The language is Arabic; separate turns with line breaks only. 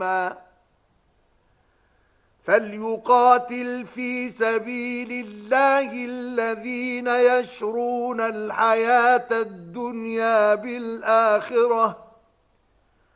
عليما فليقاتل في سبيل الله الذين يشرون الحياة الدنيا بالآخرة